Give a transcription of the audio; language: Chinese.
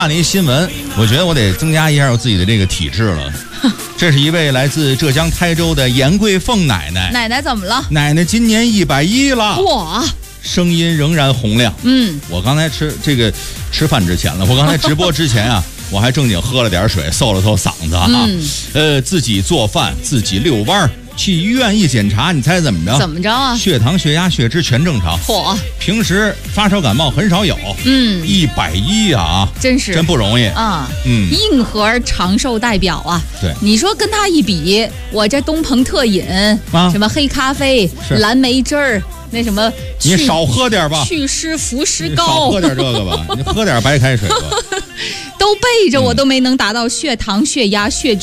看了一新闻，我觉得我得增加一下我自己的这个体质了。这是一位来自浙江台州的严桂凤奶奶。 奶奶怎么了？ 奶奶今年110了， 哇， 声音仍然洪亮。我刚才吃饭之前了，我刚才直播之前啊，我还正经喝了点水，嗽了嗽嗓子啊。自己做饭，自己遛弯儿。去医院一检查，你猜怎么着？ 怎么着啊？ 血糖、血压、血脂全正常。 嚯！ 平时发烧感冒很少有。110啊，真不容易啊。硬核长寿代表啊。 对， 你说跟他一比，我这东鹏特饮什么黑咖啡、蓝莓汁儿。那什么， 你少喝点吧， 祛湿伏湿膏， 少喝点这个吧，你喝点白开水吧。 都备着，我都没能达到血糖、血压、血脂。